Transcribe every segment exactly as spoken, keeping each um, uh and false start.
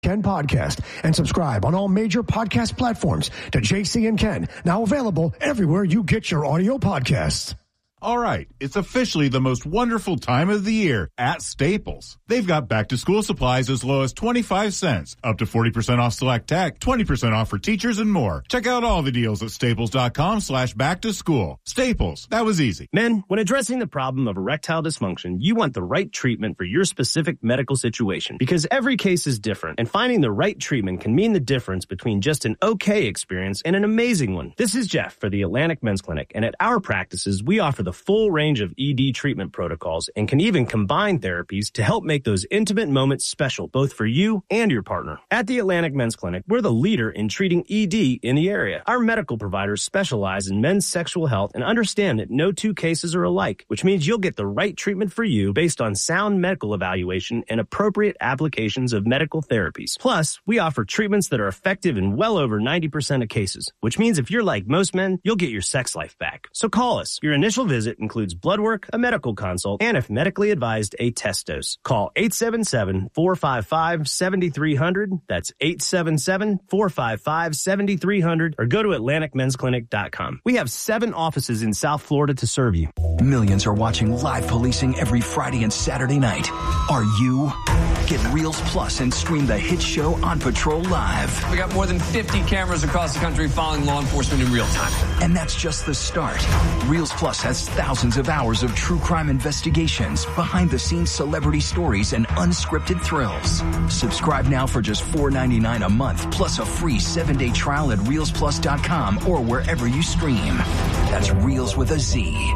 Ken Podcast and subscribe on all major podcast platforms to J C and Ken, now available everywhere you get your audio podcasts. All right, it's officially the most wonderful time of the year at Staples. They've got back-to-school supplies as low as twenty-five cents, up to forty percent off select tech, twenty percent off for teachers, and more. Check out all the deals at staples.com slash back-to-school. Staples, that was easy. Men, when addressing the problem of erectile dysfunction, you want the right treatment for your specific medical situation because every case is different, and finding the right treatment can mean the difference between just an okay experience and an amazing one. This is Jeff for the Atlantic Men's Clinic, and at our practices, we offer the full range of E D treatment protocols and can even combine therapies to help make those intimate moments special, both for you and your partner. At the Atlantic Men's Clinic, we're the leader in treating E D in the area. Our medical providers specialize in men's sexual health and understand that no two cases are alike, which means you'll get the right treatment for you based on sound medical evaluation and appropriate applications of medical therapies. Plus, we offer treatments that are effective in well over ninety percent of cases, which means if you're like most men, you'll get your sex life back. So call us. Your initial visit includes blood work, a medical consult, and if medically advised, a test dose. Call eight seven seven, four five five, seven three zero zero. That's eight seven seven, four five five, seven three zero zero or go to atlantic men's clinic dot com. We have seven offices in South Florida to serve you. Millions are watching live policing every Friday and Saturday night. Are you? Get Reels Plus and stream the hit show On Patrol live. We got more than fifty cameras across the country following law enforcement in real time. And that's just the start. Reels Plus has thousands of hours of true crime investigations, behind-the-scenes celebrity stories, and unscripted thrills. Subscribe now for just four ninety-nine a month, plus a free seven-day trial at reels plus dot com or wherever you stream. That's Reels with a Z.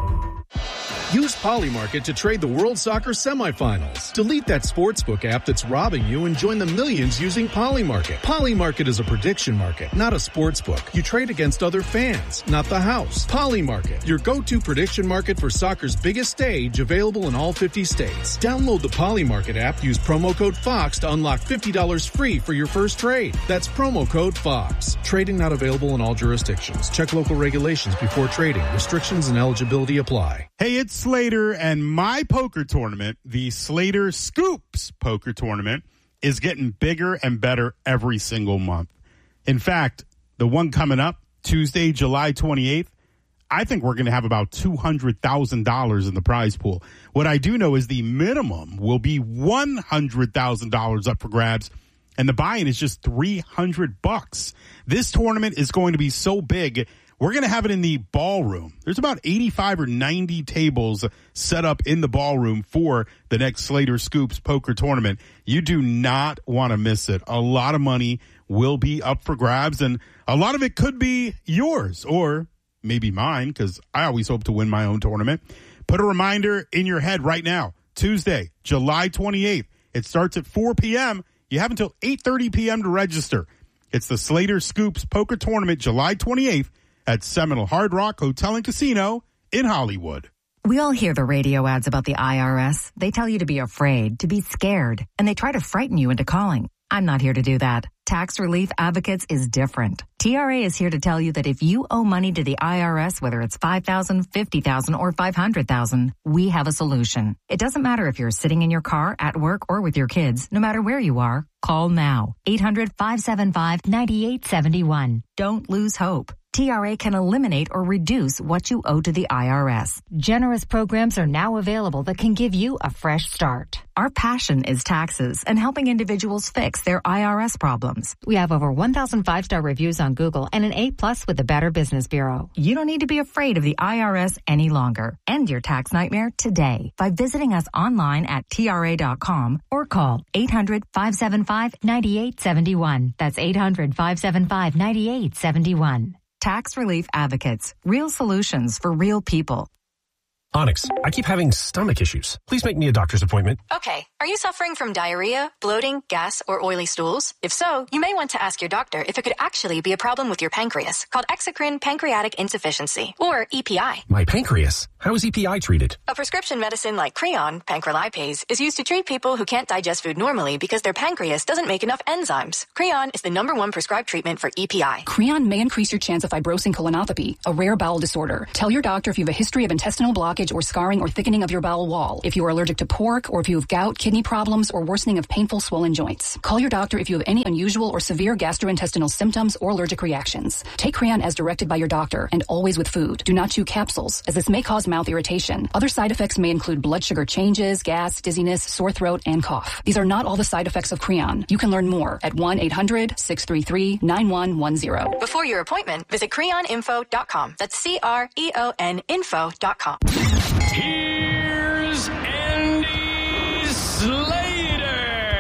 Use Polymarket to trade the World Soccer semifinals. Delete that sportsbook app that's robbing you and join the millions using Polymarket. Polymarket is a prediction market, not a sportsbook. You trade against other fans, not the house. Polymarket, your go-to prediction market for soccer's biggest stage, available in all fifty states. Download the Polymarket app, use promo code FOX to unlock fifty dollars free for your first trade. That's promo code FOX. Trading not available in all jurisdictions. Check local regulations before trading. Restrictions and eligibility apply. Hey, it's Slater, and my poker tournament, the Slater Scoops Poker Tournament, is getting bigger and better every single month. In fact, the one coming up, Tuesday, July twenty-eighth, I think we're going to have about two hundred thousand dollars in the prize pool. What I do know is the minimum will be one hundred thousand dollars up for grabs, and the buy-in is just three hundred bucks. This tournament is going to be so big, we're going to have it in the ballroom. There's about eighty-five or ninety tables set up in the ballroom for the next Slater Scoops Poker Tournament. You do not want to miss it. A lot of money will be up for grabs, and a lot of it could be yours or maybe mine, because I always hope to win my own tournament. Put a reminder in your head right now. Tuesday, July twenty-eighth. It starts at four p.m. You have until eight thirty p.m. to register. It's the Slater Scoops Poker Tournament, July twenty-eighth. At Seminole Hard Rock Hotel and Casino in Hollywood. We all hear the radio ads about the I R S. They tell you to be afraid, to be scared, and they try to frighten you into calling. I'm not here to do that. Tax Relief Advocates is different. T R A is here to tell you that if you owe money to the I R S, whether it's five thousand dollars, fifty thousand dollars, or five hundred thousand dollars, we have a solution. It doesn't matter if you're sitting in your car, at work, or with your kids. No matter where you are, call now. eight hundred, five seven five, nine eight seven one. Don't lose hope. T R A can eliminate or reduce what you owe to the I R S. Generous programs are now available that can give you a fresh start. Our passion is taxes and helping individuals fix their I R S problems. We have over one thousand five-star reviews on Google and an A plus with the Better Business Bureau. You don't need to be afraid of the I R S any longer. End your tax nightmare today by visiting us online at T R A dot com or call eight hundred, five seven five, nine eight seven one. That's eight hundred, five seven five, nine eight seven one. Tax Relief Advocates. Real solutions for real people. Onyx, I keep having stomach issues. Please make me a doctor's appointment. Okay. Are you suffering from diarrhea, bloating, gas, or oily stools? If so, you may want to ask your doctor if it could actually be a problem with your pancreas, called exocrine pancreatic insufficiency, or E P I. My pancreas? How is E P I treated? A prescription medicine like Creon, pancrelipase, is used to treat people who can't digest food normally because their pancreas doesn't make enough enzymes. Creon is the number one prescribed treatment for E P I. Creon may increase your chance of fibrosing colonopathy, a rare bowel disorder. Tell your doctor if you have a history of intestinal blockage blockage or scarring or thickening of your bowel wall, if you are allergic to pork, or if you have gout, kidney problems, or worsening of painful swollen joints. Call your doctor if you have any unusual or severe gastrointestinal symptoms or allergic reactions. Take Creon as directed by your doctor and always with food. Do not chew capsules, as this may cause mouth irritation. Other side effects may include blood sugar changes, gas, dizziness, sore throat, and cough. These are not all the side effects of Creon. You can learn more at one eight hundred six three three nine one one zero. Before your appointment, visit creon info dot com. That's C R E O N info dot com. Here's Andy Slater.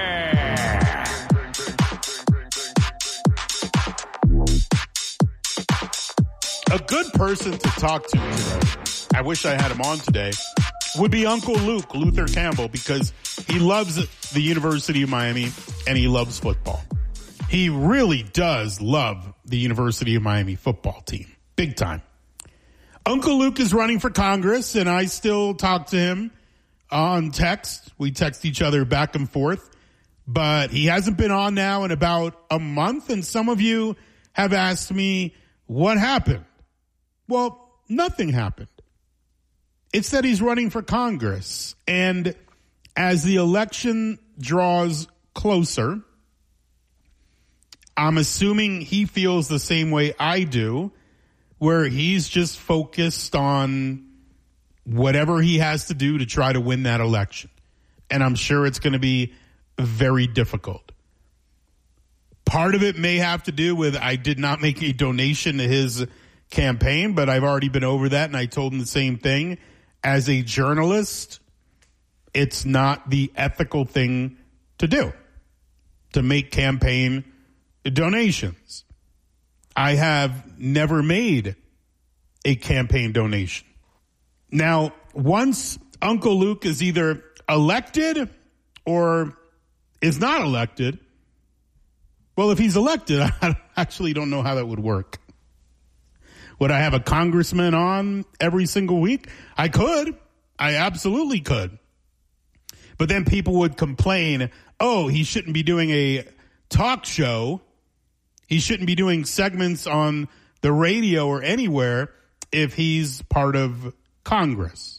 A good person to talk to today, I wish I had him on today, would be Uncle Luke, Luther Campbell, because he loves the University of Miami and he loves football. He really does love the University of Miami football team. Big time. Uncle Luke is running for Congress, and I still talk to him on text. We text each other back and forth. But he hasn't been on now in about a month, and some of you have asked me, what happened? Well, nothing happened. It's that he's running for Congress. And as the election draws closer, I'm assuming he feels the same way I do, where he's just focused on whatever he has to do to try to win that election. And I'm sure it's going to be very difficult. Part of it may have to do with I did not make a donation to his campaign, but I've already been over that, and I told him the same thing. As a journalist, it's not the ethical thing to do, to make campaign donations. I have never made a campaign donation. Now, once Uncle Luke is either elected or is not elected, well, if he's elected, I actually don't know how that would work. Would I have a congressman on every single week? I could. I absolutely could. But then people would complain, oh, he shouldn't be doing a talk show. He shouldn't be doing segments on the radio or anywhere if he's part of Congress.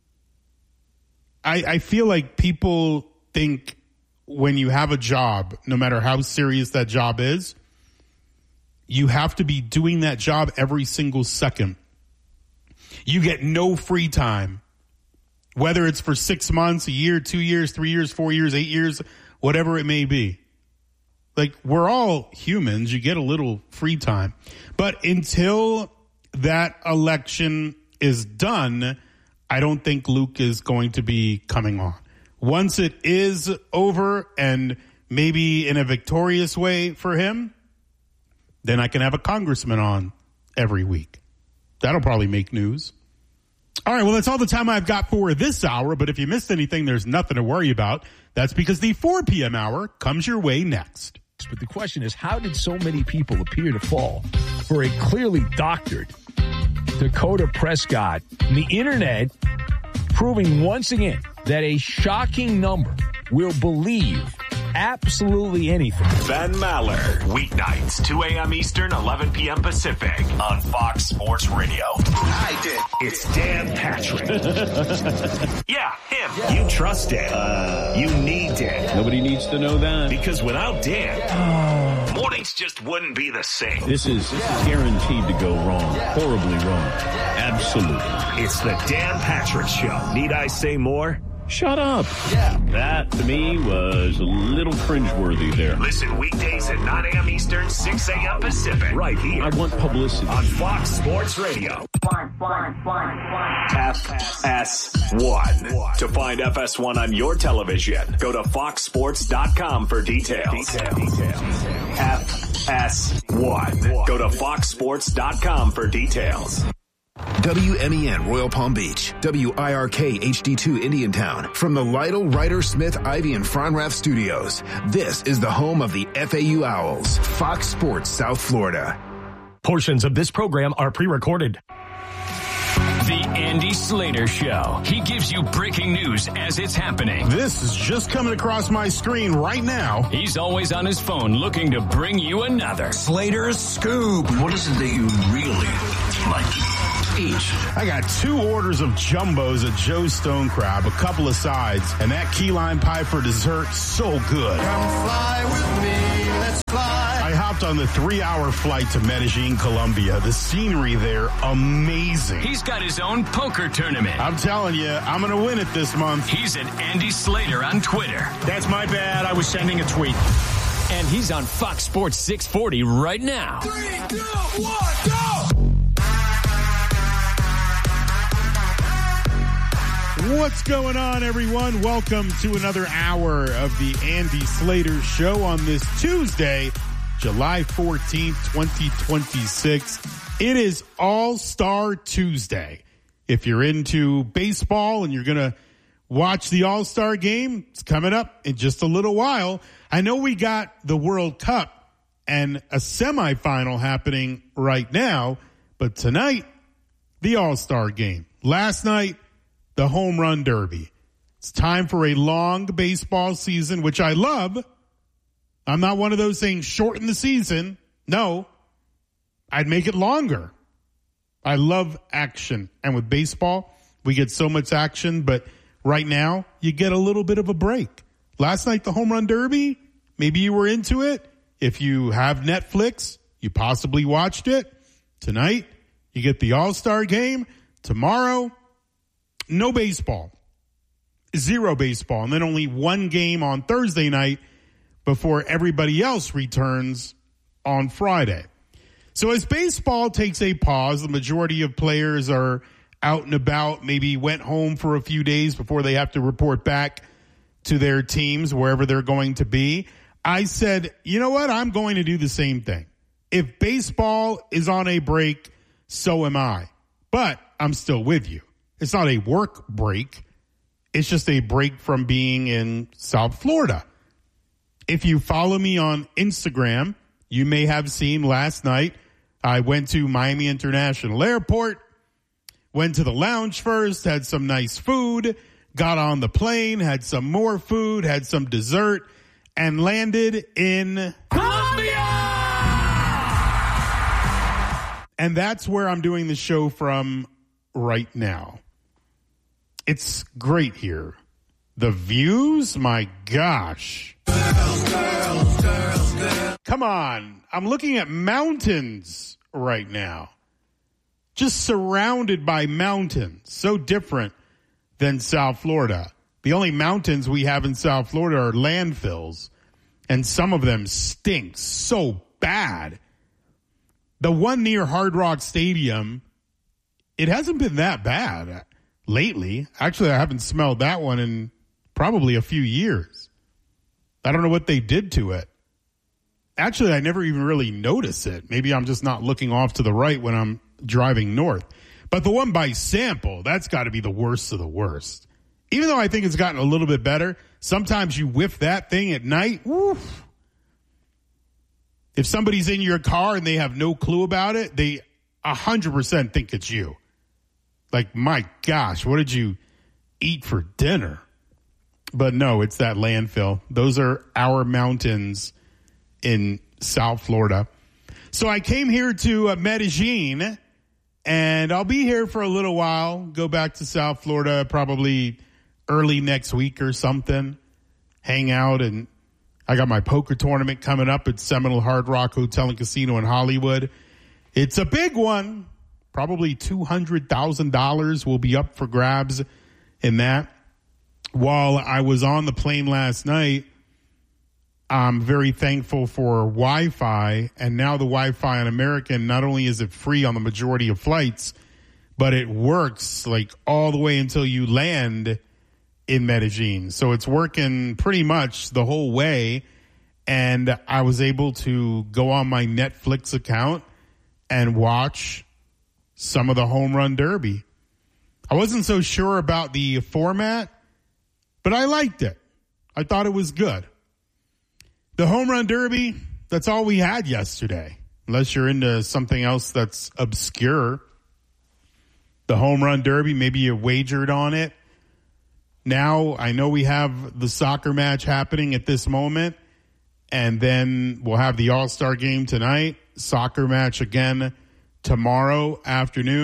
I, I feel like people think when you have a job, no matter how serious that job is, you have to be doing that job every single second. You get no free time, whether it's for six months, a year, two years, three years, four years, eight years, whatever it may be. Like, we're all humans. You get a little free time. But until that election is done, I don't think Luke is going to be coming on. Once it is over, and maybe in a victorious way for him, then I can have a congressman on every week. That'll probably make news. All right, well, that's all the time I've got for this hour. But if you missed anything, there's nothing to worry about. That's because the four p.m. hour comes your way next. But the question is, how did so many people appear to fall for a clearly doctored Dakota Prescott? And the internet proving once again that a shocking number will believe absolutely anything. Ben Maller, weeknights, two a.m. Eastern, eleven p.m. Pacific on Fox Sports Radio. I did. It's Dan Patrick. Yeah, him. Yeah. You trust Dan. Uh, you need Dan. Nobody needs to know that. Because without Dan, yeah. mornings just wouldn't be the same. This is, this is guaranteed to go wrong. Yeah. Horribly wrong. Absolutely. It's the Dan Patrick Show. Need I say more? Shut up. Yeah. That, to me, was a little cringeworthy there. Listen weekdays at nine a.m. Eastern, six a.m. Pacific. Right here. I want publicity. On Fox Sports Radio. One, one, one, one. F S one. To find F S one on your television, go to fox sports dot com for details. Details. Details. F S one. Go to fox sports dot com for details. W M E N Royal Palm Beach, W I R K H D two Indiantown. From the Lytle, Ryder, Smith, Ivy, and Fronrath Studios, this is the home of the F A U Owls, Fox Sports South Florida. Portions of this program are pre-recorded. The Andy Slater Show. He gives you breaking news as it's happening. This is just coming across my screen right now. He's always on his phone looking to bring you another Slater's Scoop. What is it that you really like? each. I got two orders of jumbos at Joe's Stone Crab, a couple of sides, and that key lime pie for dessert, so good. Come fly with me, let's fly. I hopped on the three-hour flight to Medellin, Colombia. The scenery there, amazing. He's got his own poker tournament. I'm telling you, I'm going to win it this month. He's at Andy Slater on Twitter. That's my bad. I was sending a tweet. And he's on Fox Sports six forty right now. Three, two, one, go! What's going on, everyone? Welcome to another hour of the Andy Slater Show on this Tuesday, July fourteenth, twenty twenty-six. It is All-Star Tuesday. If you're into baseball and you're going to watch the All-Star game, it's coming up in just a little while. I know we got the World Cup and a semifinal happening right now, but tonight, the All-Star game. Last night, the Home Run Derby. It's time for a long baseball season, which I love. I'm not one of those saying shorten the season. No, I'd make it longer. I love action. And with baseball, we get so much action, but right now, you get a little bit of a break. Last night, the Home Run Derby, maybe you were into it. If you have Netflix, you possibly watched it. Tonight, you get the All-Star game. Tomorrow, no baseball. Zero baseball. And then only one game on Thursday night before everybody else returns on Friday. So as baseball takes a pause, the majority of players are out and about, maybe went home for a few days before they have to report back to their teams, wherever they're going to be. I said, you know what? I'm going to do the same thing. If baseball is on a break, so am I. But I'm still with you. It's not a work break. It's just a break from being in South Florida. If you follow me on Instagram, you may have seen last night I went to Miami International Airport, went to the lounge first, had some nice food, got on the plane, had some more food, had some dessert, and landed in Colombia! And that's where I'm doing the show from right now. It's great here. The views, my gosh. Girls, girls, girls, girls. Come on. I'm looking at mountains right now. Just surrounded by mountains. So different than South Florida. The only mountains we have in South Florida are landfills. And some of them stink so bad. The one near Hard Rock Stadium, it hasn't been that bad lately. Actually, I haven't smelled that one in probably a few years. I don't know what they did to it. Actually, I never even really notice it. Maybe I'm just not looking off to the right when I'm driving north. But the one by Sample, that's got to be the worst of the worst. Even though I think it's gotten a little bit better, sometimes you whiff that thing at night. Woof. If somebody's in your car and they have no clue about it, they one hundred percent think it's you. Like, my gosh, what did you eat for dinner? But no, it's that landfill. Those are our mountains in South Florida. So I came here to uh, Medellin, and I'll be here for a little while. Go back to South Florida probably early next week or something. Hang out, and I got my poker tournament coming up at Seminole Hard Rock Hotel and Casino in Hollywood. It's a big one. Probably two hundred thousand dollars will be up for grabs in that. While I was on the plane last night, I'm very thankful for Wi-Fi. And now the Wi-Fi on American, not only is it free on the majority of flights, but it works like all the way until you land in Medellin. So it's working pretty much the whole way. And I was able to go on my Netflix account and watch some of the Home Run Derby. I wasn't so sure about the format, but I liked it. I thought it was good. The Home Run Derby, that's all we had yesterday. Unless you're into something else that's obscure. The Home Run Derby, maybe you wagered on it. Now, I know we have the soccer match happening at this moment. And then we'll have the All-Star game tonight. Soccer match again tomorrow afternoon.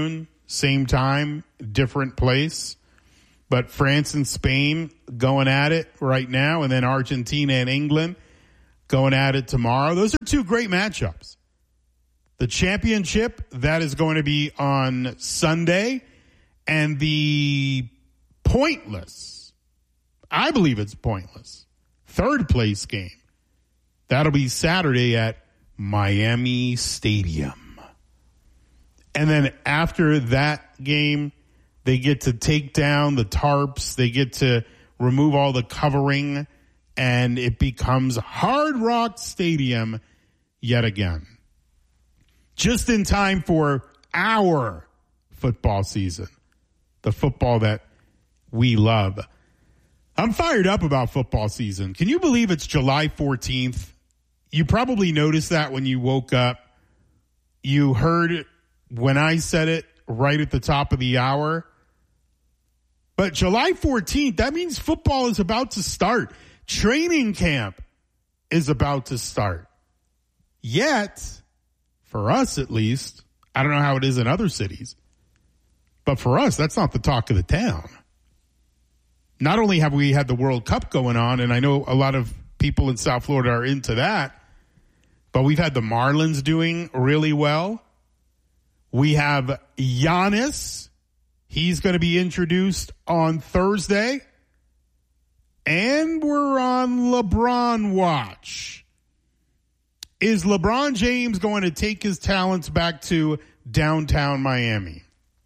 same time, different place. But France and Spain going at it right now, and then Argentina and England going at it tomorrow. Those are two great matchups. The championship, that is going to be on Sunday, and the pointless, I believe it's pointless, third place game, that'll be Saturday at Miami Stadium. And then after that game, they get to take down the tarps, they get to remove all the covering, and it becomes Hard Rock Stadium yet again. Just in time for our football season, the football that we love. I'm fired up about football season. Can you believe it's July fourteenth? You probably noticed that when you woke up. You heard when I said it right at the top of the hour. But July fourteenth, that means football is about to start. Training camp is about to start. Yet, for us at least, I don't know how it is in other cities, but for us, that's not the talk of the town. Not only have we had the World Cup going on, and I know a lot of people in South Florida are into that, but we've had the Marlins doing really well. We have Giannis. He's going to be introduced on Thursday. And we're on LeBron watch. Is LeBron James going to take his talents back to downtown Miami?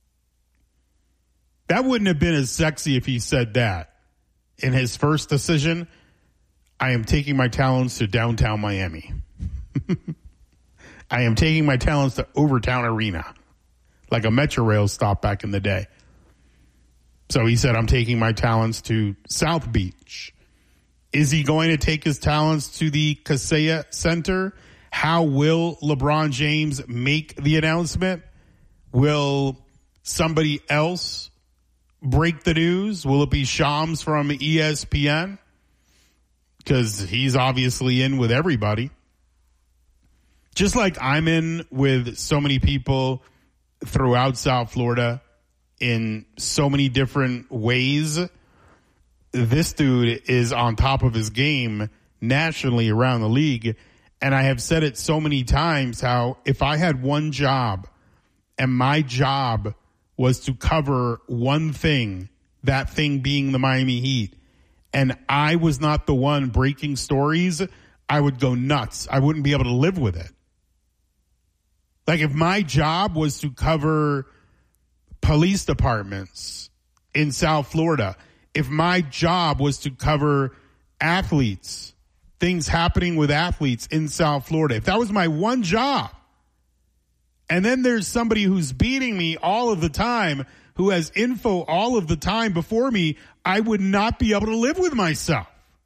That wouldn't have been as sexy if he said that in his first decision. I am taking my talents to downtown Miami. I am taking my talents to Overtown Arena, like a Metro Rail stop back in the day. So he said, I'm taking my talents to South Beach. Is he going to take his talents to the Kaseya Center? How will LeBron James make the announcement? Will somebody else break the news? Will it be Shams from E S P N? Because he's obviously in with everybody. Just like I'm in with so many people throughout South Florida in so many different ways, this dude is on top of his game nationally around the league. And I have said it so many times how if I had one job and my job was to cover one thing, that thing being the Miami Heat, and I was not the one breaking stories, I would go nuts. I wouldn't be able to live with it. Like if my job was to cover police departments in South Florida, if my job was to cover athletes, things happening with athletes in South Florida, if that was my one job, and then there's somebody who's beating me all of the time, who has info all of the time before me, I would not be able to live with myself.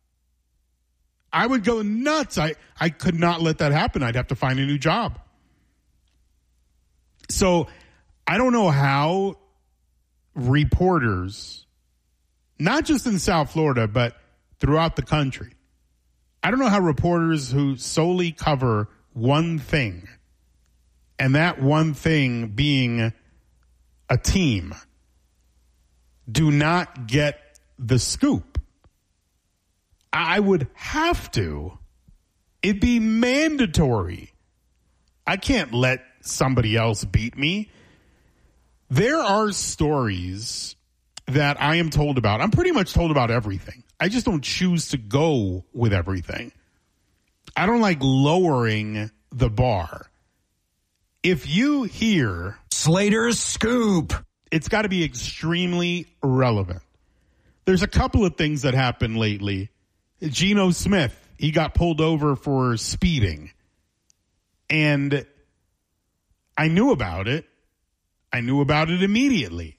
I would go nuts. I, I could not let that happen. I'd have to find a new job. So I don't know how reporters, not just in South Florida, but throughout the country, I don't know how reporters who solely cover one thing, and that one thing being a team, do not get the scoop. I would have to. It'd be mandatory. I can't let somebody else beat me. There are stories that I am told about. I'm pretty much told about everything. I just don't choose to go with everything. I don't like lowering the bar. If you hear Slater's Scoop, it's got to be extremely relevant. There's a couple of things that happened lately. Geno Smith, he got pulled over for speeding. And I knew about it. I knew about it immediately.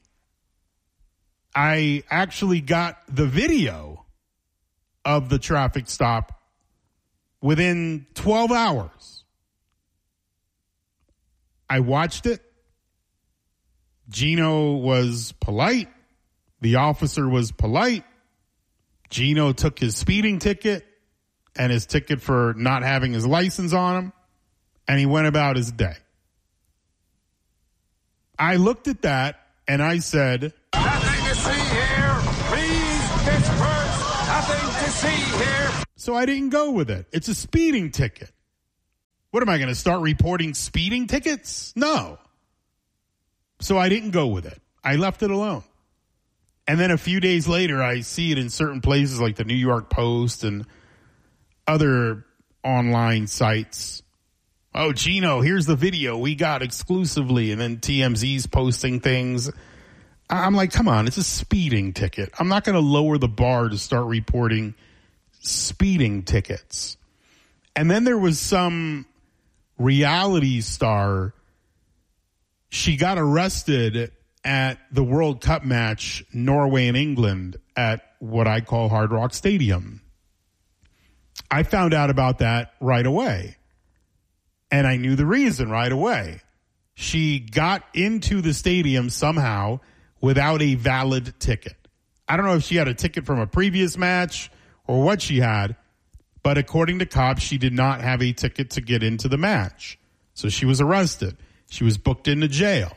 I actually got the video of the traffic stop within twelve hours. I watched it. Geno was polite. The officer was polite. Geno took his speeding ticket and his ticket for not having his license on him, and he went about his day. I looked at that and I said, nothing to see here. Please disperse. Nothing to see here. So I didn't go with it. It's a speeding ticket. What am I going to start reporting speeding tickets? No. So I didn't go with it. I left it alone. And then a few days later, I see it in certain places like the New York Post and other online sites. Oh, Gino, here's the video we got exclusively. And then T M Z's posting things. I'm like, come on, it's a speeding ticket. I'm not going to lower the bar to start reporting speeding tickets. And then there was some reality star. She got arrested at the World Cup match, Norway and England, at what I call Hard Rock Stadium. I found out about that right away. And I knew the reason right away. She got into the stadium somehow without a valid ticket. I don't know if she had a ticket from a previous match or what she had, but according to cops, she did not have a ticket to get into the match. So she was arrested. She was booked into jail.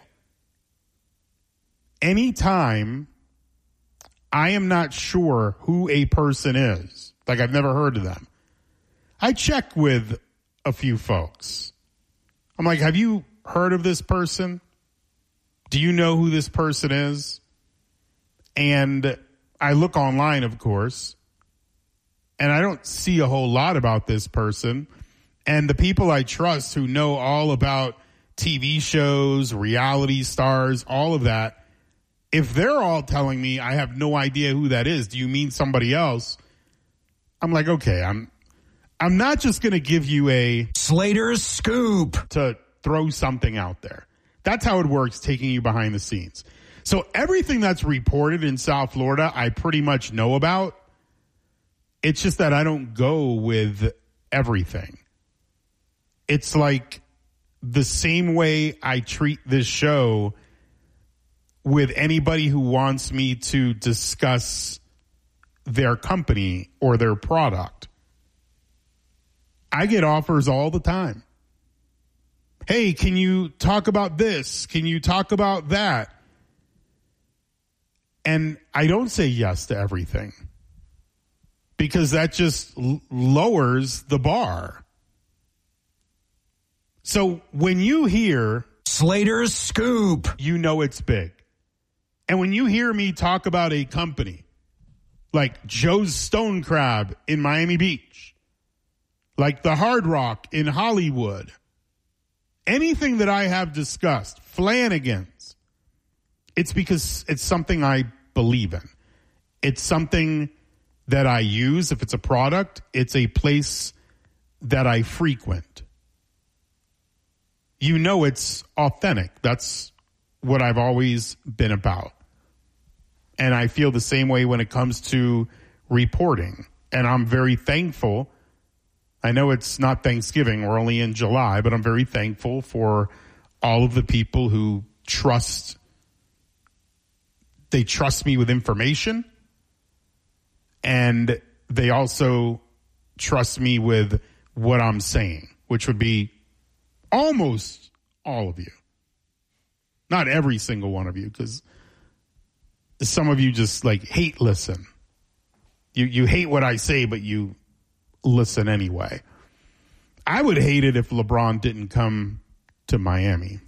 Anytime I am not sure who a person is, like I've never heard of them, I check with a few folks. I'm like, have you heard of this person? Do you know who this person is? And I look online, of course, and I don't see a whole lot about this person. And the people I trust who know all about T V shows, reality stars, all of that, if they're all telling me I have no idea who that is, do you mean somebody else? I'm like, okay, I'm I'm not just going to give you a Slater's Scoop to throw something out there. That's how it works, taking you behind the scenes. So everything that's reported in South Florida, I pretty much know about. It's just that I don't go with everything. It's like the same way I treat this show with anybody who wants me to discuss their company or their product. I get offers all the time. Hey, can you talk about this? Can you talk about that? And I don't say yes to everything because that just l- lowers the bar. So when you hear Slater's Scoop, you know it's big. And when you hear me talk about a company like Joe's Stone Crab in Miami Beach, like the Hard Rock in Hollywood, anything that I have discussed, Flanagan's, it's because it's something I believe in. It's something that I use. If it's a product, it's a place that I frequent. You know it's authentic. That's what I've always been about. And I feel the same way when it comes to reporting. And I'm very thankful. I know it's not Thanksgiving. We're only in July, but I'm very thankful for all of the people who trust. They trust me with information. And they also trust me with what I'm saying, which would be almost all of you. Not every single one of you, because some of you just like hate listen. You you hate what I say, but you listen anyway. I would hate it if LeBron didn't come to Miami.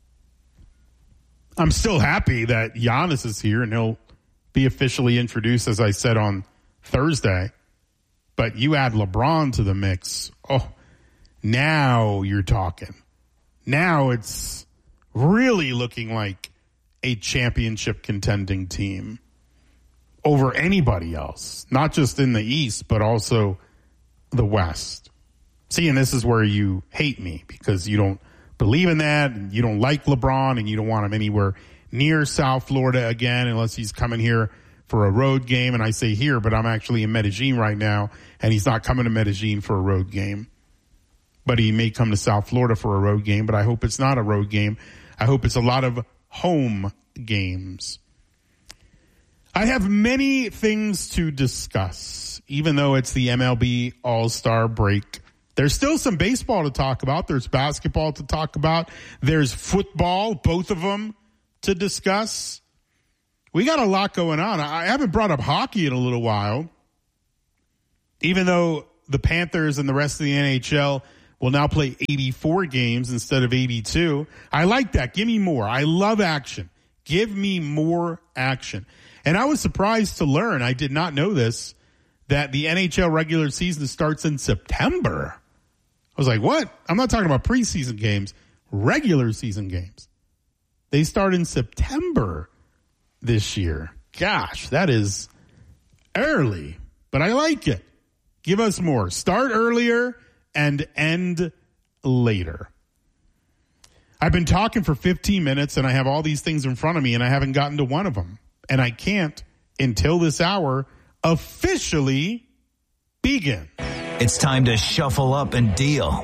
I'm still happy that Giannis is here and he'll be officially introduced, as I said, on Thursday. But you add LeBron to the mix. Oh, now you're talking. Now it's really looking like a championship contending team over anybody else, not just in the East, but also the West. See, and this is where you hate me because you don't believe in that and you don't like LeBron and you don't want him anywhere near South Florida again unless he's coming here for a road game. And I say here, but I'm actually in Medellin right now and he's not coming to Medellin for a road game. But he may come to South Florida for a road game, but I hope it's not a road game. I hope it's a lot of home games. I have many things to discuss, even though it's the M L B All-Star break. There's still some baseball to talk about. There's basketball to talk about. There's football, both of them to discuss. We got a lot going on. I haven't brought up hockey in a little while, even though the Panthers and the rest of the N H L will now play eighty-four games instead of eighty-two. I like that. Give me more. I love action. Give me more action. And I was surprised to learn, I did not know this, that the N H L regular season starts in September. I was like, what? I'm not talking about preseason games, regular season games. They start in September this year. Gosh, that is early, but I like it. Give us more. Start earlier and end later. I've been talking for fifteen minutes and I have all these things in front of me and I haven't gotten to one of them. And I can't until this hour officially begin. It's time to shuffle up and deal.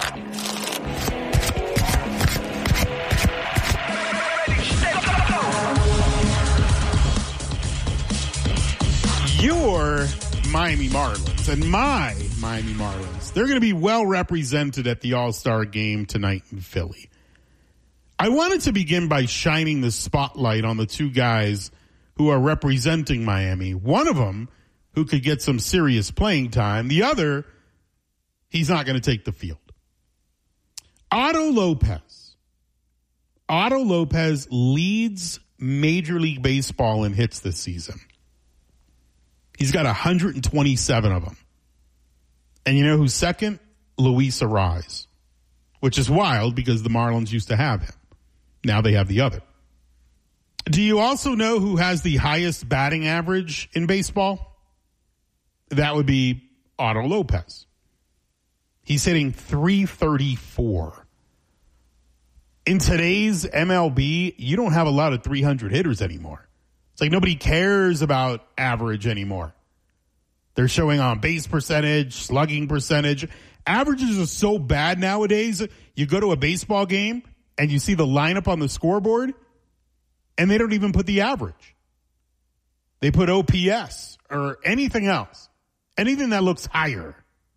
Your Miami Marlins and my Miami Marlins, they're going to be well represented at the All-Star game tonight in Philly. I wanted to begin by shining the spotlight on the two guys who are representing Miami. One of them who could get some serious playing time. The other, he's not going to take the field. Otto Lopez. Otto Lopez leads Major League Baseball in hits this season. He's got one hundred twenty-seven of them. And you know who's second? Luis Arraez, which is wild because the Marlins used to have him. Now they have the other. Do you also know who has the highest batting average in baseball? That would be Otto Lopez. He's hitting three thirty-four. In today's M L B, you don't have a lot of three hundred hitters anymore. It's like nobody cares about average anymore. They're showing on base percentage, slugging percentage. Averages are so bad nowadays. You go to a baseball game and you see the lineup on the scoreboard and they don't even put the average. They put O P S or anything else. Anything that looks higher.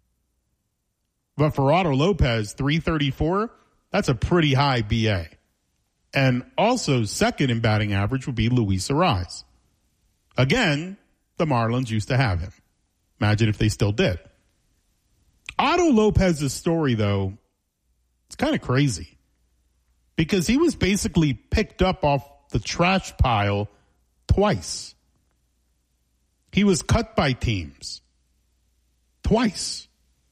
But for Otto Lopez, three thirty-four, that's a pretty high B A. And also second in batting average would be Luis Arraez. Again, the Marlins used to have him. Imagine if they still did. Otto Lopez's story, though, it's kind of crazy. Because he was basically picked up off the trash pile twice. He was cut by teams. Twice.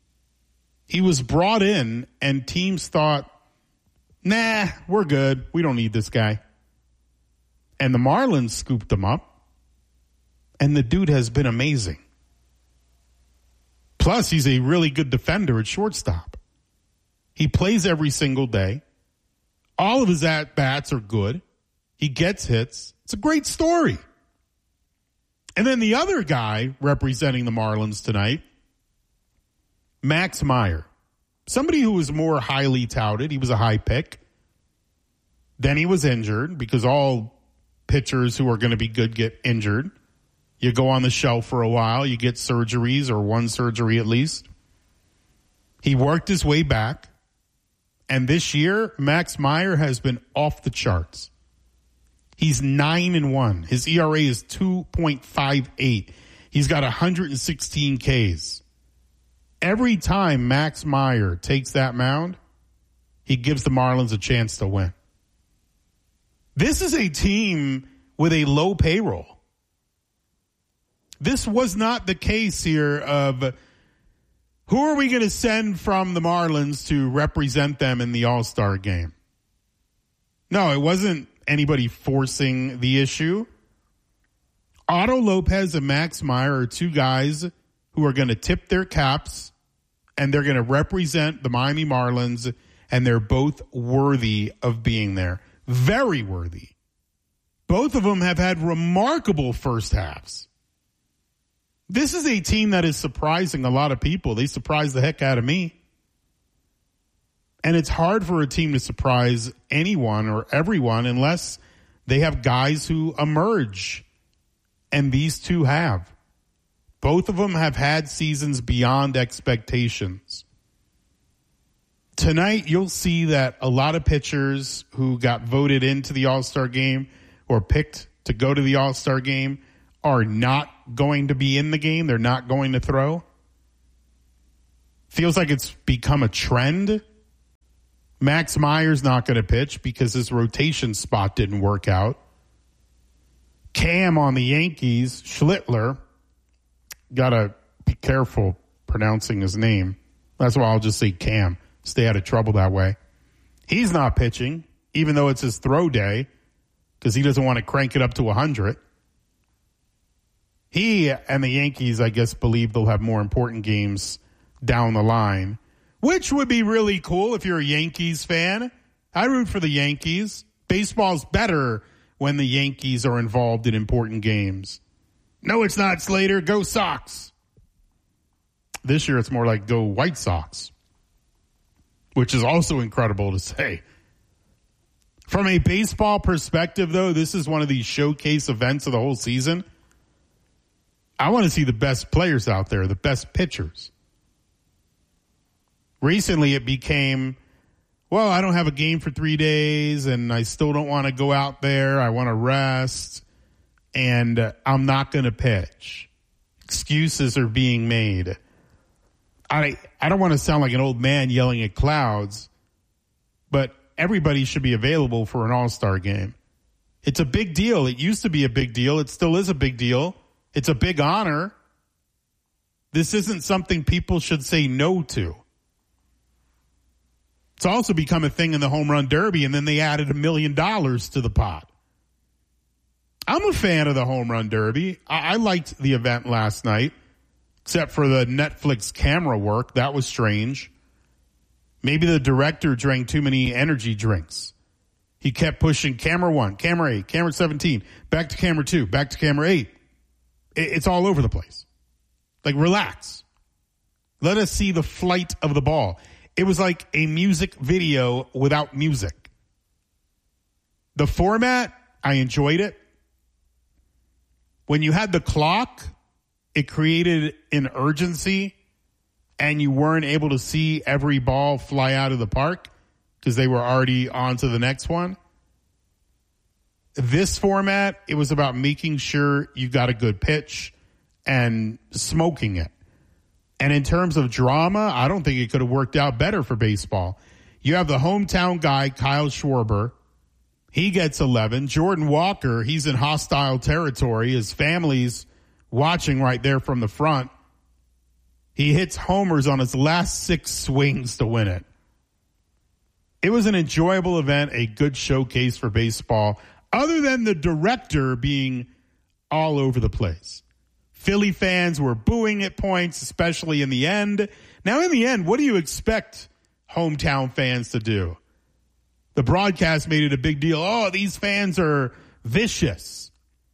He was brought in and teams thought, nah, we're good. We don't need this guy. And the Marlins scooped him up. And the dude has been amazing. Plus, he's a really good defender at shortstop. He plays every single day. All of his at-bats are good. He gets hits. It's a great story. And then the other guy representing the Marlins tonight, Max Meyer. Somebody who was more highly touted. He was a high pick. Then he was injured because all pitchers who are going to be good get injured. You go on the shelf for a while. You get surgeries or one surgery at least. He worked his way back. And this year, Max Meyer has been off the charts. He's nine and one. His E R A is two point five eight. He's got one hundred sixteen Ks. Every time Max Meyer takes that mound, he gives the Marlins a chance to win. This is a team with a low payroll. This was not the case here of who are we going to send from the Marlins to represent them in the All-Star game. No, it wasn't anybody forcing the issue. Otto Lopez and Max Meyer are two guys who are going to tip their caps and they're going to represent the Miami Marlins, and they're both worthy of being there. Very worthy. Both of them have had remarkable first halves. This is a team that is surprising a lot of people. They surprised the heck out of me. And it's hard for a team to surprise anyone or everyone unless they have guys who emerge. And these two have. Both of them have had seasons beyond expectations. tonight you'll see that a lot of pitchers who got voted into the All-Star game or picked to go to the All-Star game are not going to be in the game. They're not going to throw. Feels like it's become a trend. Max Meyer's not going to pitch because his rotation spot didn't work out. Cam on the Yankees, Schlittler, got to be careful pronouncing his name. That's why I'll just say Cam. Stay out of trouble that way. He's not pitching, even though it's his throw day, because he doesn't want to crank it up to one hundred. He and the Yankees, I guess, believe they'll have more important games down the line, which would be really cool if you're a Yankees fan. I root for the Yankees. Baseball's better when the Yankees are involved in important games. No, it's not, Slater. Go Sox. This year it's more like go White Sox, which is also incredible to say. From a baseball perspective, though, this is one of these showcase events of the whole season. I want to see the best players out there, the best pitchers. Recently it became, well, I don't have a game for three days and I still don't want to go out there. I want to rest and uh, I'm not going to pitch. Excuses are being made. I I don't want to sound like an old man yelling at clouds, but everybody should be available for an all-star game. It's a big deal. It used to be a big deal. It still is a big deal. It's a big honor. This isn't something people should say no to. It's also become a thing in the home run derby, and then they added a million dollars to the pot. I'm a fan of the home run derby. I, I liked the event last night, except for the Netflix camera work. That was strange. Maybe the director drank too many energy drinks. He kept pushing camera one, camera eight, camera seventeen, back to camera two, back to camera eight. It, it's all over the place. Like, relax. Let us see the flight of the ball. It was like a music video without music. The format, I enjoyed it. When you had the clock, it created an urgency and you weren't able to see every ball fly out of the park because they were already on to the next one. This format, it was about making sure you got a good pitch and smoking it. And in terms of drama, I don't think it could have worked out better for baseball. You have the hometown guy, Kyle Schwarber. He gets eleven. Jordan Walker, he's in hostile territory. His family's watching right there from the front. He hits homers on his last six swings to win it. It was an enjoyable event, a good showcase for baseball, other than the director being all over the place. Philly fans were booing at points, especially in the end. Now, in the end, what do you expect hometown fans to do? The broadcast made it a big deal. Oh, these fans are vicious.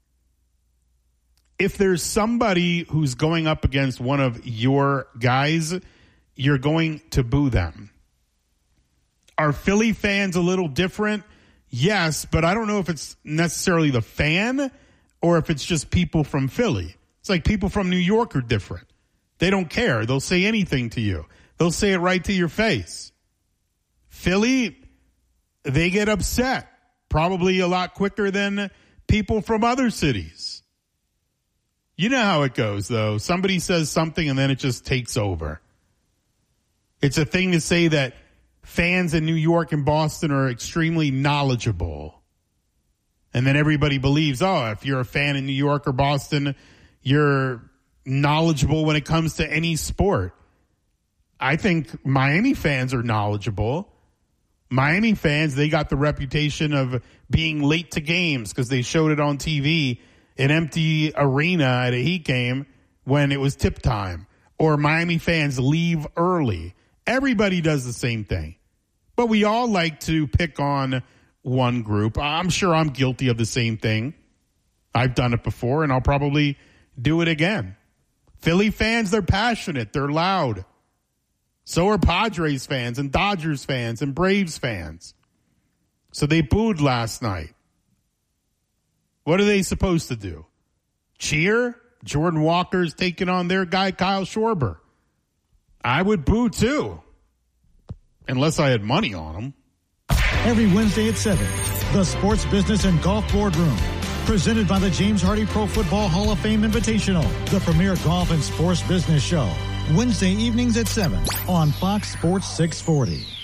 If there's somebody who's going up against one of your guys, you're going to boo them. Are Philly fans a little different? Yes, but I don't know if it's necessarily the fan or if it's just people from Philly. It's like people from New York are different. They don't care. They'll say anything to you. They'll say it right to your face. Philly, they get upset probably a lot quicker than people from other cities. You know how it goes, though. Somebody says something and then it just takes over. It's a thing to say that fans in New York and Boston are extremely knowledgeable. And then everybody believes, oh, if you're a fan in New York or Boston, you're knowledgeable when it comes to any sport. I think Miami fans are knowledgeable. Miami fans, they got the reputation of being late to games because they showed it on T V, an empty arena at a Heat game when it was tip time. Or Miami fans leave early. Everybody does the same thing. But we all like to pick on one group. I'm sure I'm guilty of the same thing. I've done it before, and I'll probably do it again. Philly fans, they're passionate. They're loud. So are Padres fans and Dodgers fans and Braves fans. So they booed last night. What are they supposed to do? Cheer? Jordan Walker's taking on their guy, Kyle Schwarber. I would boo too. Unless I had money on them. Every Wednesday at seven, the Sports Business and Golf Boardroom. Presented by the James Hardy Pro Football Hall of Fame Invitational, the premier golf and sports business show. Wednesday evenings at seven on Fox Sports six forty.